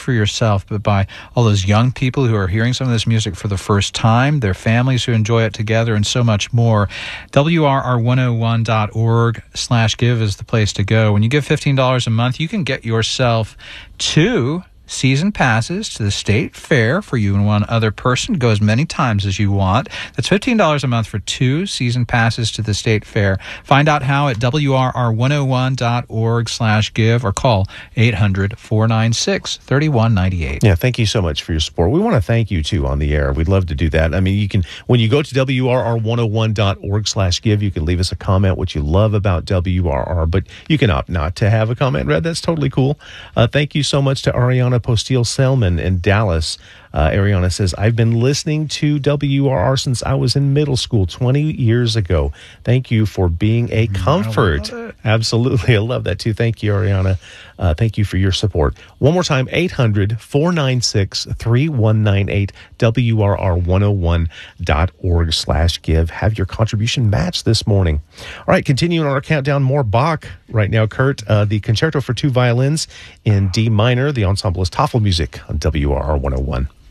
for yourself, but by all those young people who are hearing some of this music for the first time, their families who enjoy it together, and so much more. WRR101.org/give is the place to go. When you give $15 a month, you can get yourself 2 season passes to the state fair for you and one other person. Go as many times as you want. That's $15 a month for 2 season passes to the state fair. Find out how at WRR101.org/give or call 800-496-3198. Yeah, thank you so much for your support. We want to thank you too on the air. We'd love to do that. I mean, you can, when you go to WRR101.org/give, you can leave us a comment what you love about WRR, but you can opt not to have a comment read. That's totally cool. Thank you so much to Ariana Postile-Selman in Dallas. Ariana says, I've been listening to WRR since I was in middle school 20 years ago. Thank you for being a comfort. Absolutely. I love that too. Thank you, Ariana. Thank you for your support. One more time, 800-496-3198, WRR101.org/give. Have your contribution matched this morning. All right, continuing on our countdown, more Bach right now, Kurt. The Concerto for 2 Violins in D minor, the ensemble is Tafel Music on WRR 101.